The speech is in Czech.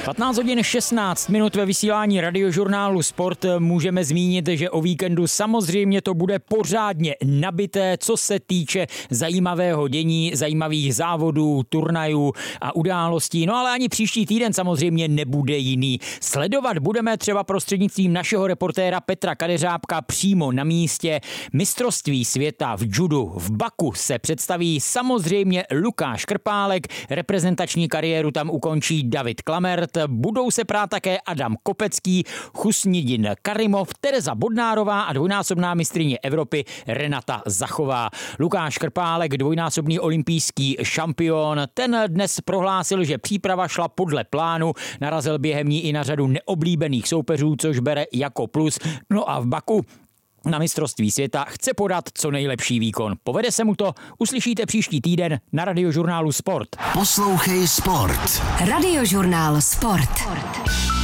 15 hodin 16 minut ve vysílání Radiožurnálu Sport. Můžeme zmínit, že o víkendu samozřejmě to bude pořádně nabité, co se týče zajímavého dění, zajímavých závodů, turnajů a událostí. No ale ani příští týden samozřejmě nebude jiný. Sledovat budeme třeba prostřednictvím našeho reportéra Petra Kadeřábka přímo na místě. Mistrovství světa v judu v Baku se představí samozřejmě Lukáš Krpálek, reprezentační kariéru tam ukončí David Klamert, budou se prát také Adam Kopecký, Chusnidin Karimov, Tereza Bodnárová a dvojnásobná mistryně Evropy Renata Zachová. Lukáš Krpálek, dvojnásobný olympijský šampion, ten dnes prohlásil, že příprava šla podle plánu, narazil během ní i na řadu neoblíbených soupeřů, což bere jako plus. No a v Baku na mistrovství světa chce podat co nejlepší výkon. Povede se mu to, uslyšíte příští týden na Radiožurnálu Sport. Poslouchej Sport. Radiožurnál Sport.